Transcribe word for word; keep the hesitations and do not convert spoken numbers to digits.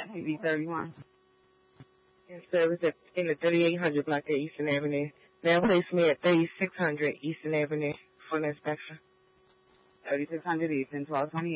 T V thirty-one. In service at, in the thirty-eight hundred block at Eastern Avenue. Now place me at thirty-six hundred Eastern Avenue for an inspection. thirty-six hundred Eastern, twelve twenty-eight.